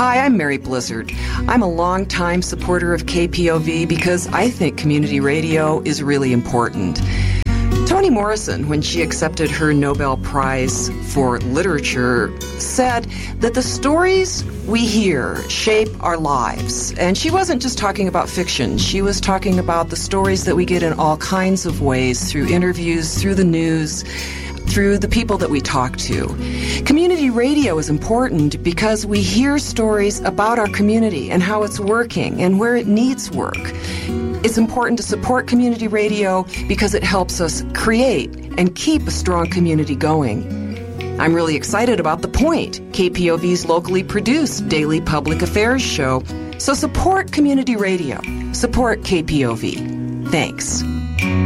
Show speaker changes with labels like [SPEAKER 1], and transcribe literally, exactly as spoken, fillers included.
[SPEAKER 1] Hi, I'm Mary Blizzard. I'm a longtime supporter of K P O V because I think community radio is really important. Toni Morrison, when she accepted her Nobel Prize for Literature, said that the stories we hear shape our lives. And she wasn't just talking about fiction. She was talking about the stories that we get in all kinds of ways, through interviews, through the news, through the people that we talk to. Community radio is important because we hear stories about our community and how it's working and where it needs work. It's important to support community radio because it helps us create and keep a strong community going. I'm really excited about The Point, K P O V's locally produced daily public affairs show. So support community radio. Support K P O V. Thanks.